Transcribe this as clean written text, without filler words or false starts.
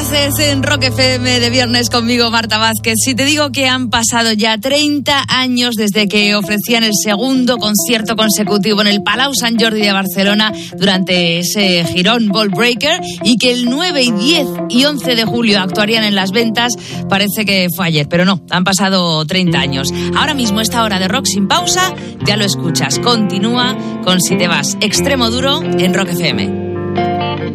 Haces en Rock FM de viernes conmigo, Marta Vázquez. Si te digo que han pasado ya 30 años desde que ofrecían el segundo concierto consecutivo en el Palau Sant Jordi de Barcelona durante ese girón Ball Breaker y que el 9, y 10 y 11 de julio actuarían en Las Ventas, parece que fue ayer, pero no, han pasado 30 años. Ahora mismo esta hora de Rock sin pausa, ya lo escuchas, continúa con Si te vas, Extremo Duro en Rock FM.